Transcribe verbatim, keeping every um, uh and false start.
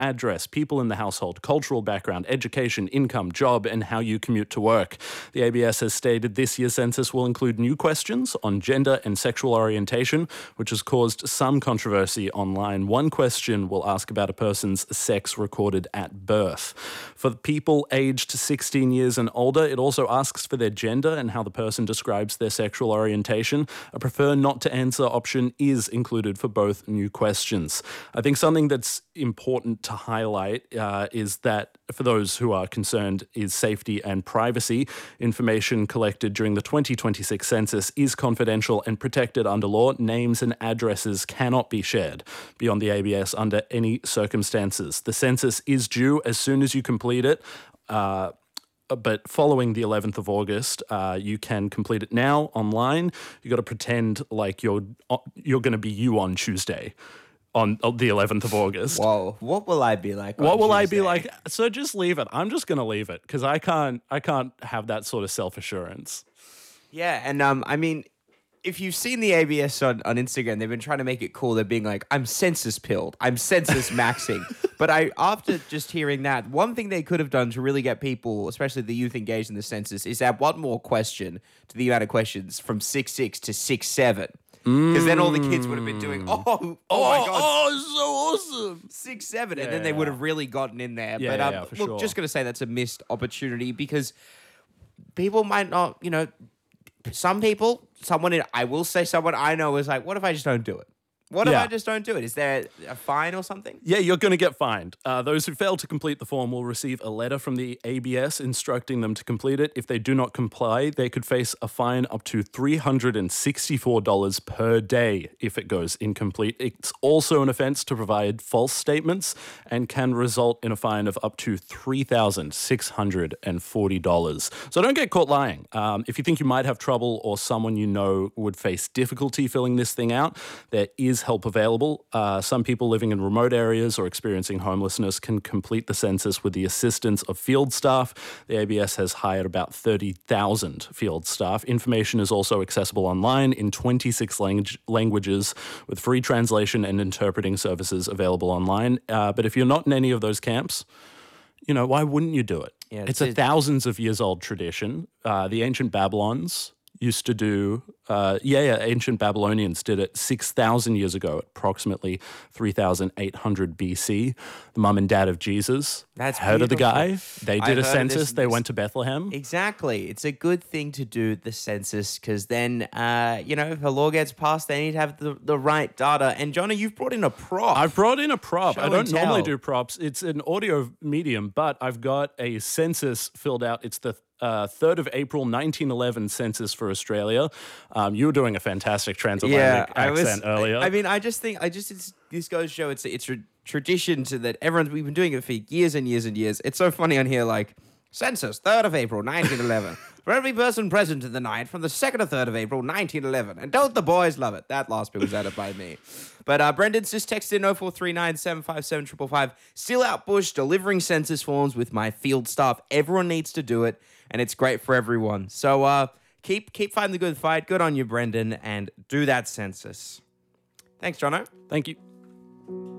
address, people in the household, cultural background, education, income, job, and how you commute to work. The A B S has stated this year's census will include new questions on gender and sexual orientation, which has caused some controversy online. One question will ask about a person's sex recorded at birth. For the people aged sixteen years and older, it also asks for their gender and how the person describes their sexual orientation. A prefer not to answer option is included for both new questions. I think something that's important to highlight uh, is that for those who are concerned is safety and privacy. Information collected during the twenty twenty-six census is confidential and protected under law. Names and addresses cannot be shared beyond the A B S under any circumstances. The census is due as soon as you complete it. Uh, But following the eleventh of August, uh, you can complete it now online. You got to pretend like you're you're going to be you on Tuesday, on the eleventh of August. Whoa, what will I be like? What on will Tuesday? I be like? So just leave it. I'm just going to leave it because I can't. I can't have that sort of self assurance. Yeah, and um, I mean, if you've seen the A B S on, on Instagram, they've been trying to make it cool. They're being like, I'm census pilled. I'm census maxing. But I, after just hearing that, one thing they could have done to really get people, especially the youth, engaged in the census is add one more question to the amount of questions from six six to six seven. Because then all the kids would have been doing, oh, oh, oh my God. Oh, so awesome. Six, seven. Yeah, and then they yeah, would yeah. have really gotten in there. Yeah, but yeah, um, yeah, for look, sure. just going to say that's a missed opportunity because people might not, you know, some people, someone, in, I will say someone I know is like, what if I just don't do it? What Yeah. if I just don't do it? Is there a fine or something? Yeah, you're going to get fined. Uh, those who fail to complete the form will receive a letter from the A B S instructing them to complete it. If they do not comply, they could face a fine up to three hundred sixty-four dollars per day if it goes incomplete. It's also an offense to provide false statements and can result in a fine of up to three thousand six hundred forty dollars. So don't get caught lying. Um, if you think you might have trouble or someone you know would face difficulty filling this thing out, there is help available. Uh, some people living in remote areas or experiencing homelessness can complete the census with the assistance of field staff. The A B S has hired about thirty thousand field staff. Information is also accessible online in twenty-six language, languages with free translation and interpreting services available online. Uh, but if you're not in any of those camps, you know, why wouldn't you do it? Yeah, it's it's a a- thousands of years old tradition. Uh, the ancient Babylons used to do, uh, yeah, yeah, ancient Babylonians did it six thousand years ago, approximately three thousand eight hundred B C. The mum and dad of Jesus, That's heard of the beautiful. guy? They I've did a heard of census, this- they this- went to Bethlehem. Exactly. It's a good thing to do the census because then, uh, you know, if a law gets passed, they need to have the, the right data. And, Johnny, you've brought in a prop. I've brought in a prop. Show I and don't normally tell. do props. It's an audio medium, but I've got a census filled out. It's the uh, third of April, nineteen eleven census for Australia. Um, you were doing a fantastic transatlantic accent earlier. I mean, I just think, I just, it's, this goes to show it's, it's a tradition to that everyone's, we've been doing it for years and years and years. It's so funny on here, like, census, third of April, nineteen eleven. For every person present in the night from the second to third of April, nineteen eleven. And don't the boys love it? That last bit was added by me. But uh, Brendan's just texted in oh four three nine, seven five seven, five five five. Still out bush, delivering census forms with my field staff. Everyone needs to do it, and it's great for everyone. So uh, keep keep fighting the good fight. Good on you, Brendan, and do that census. Thanks, Jono. Thank you.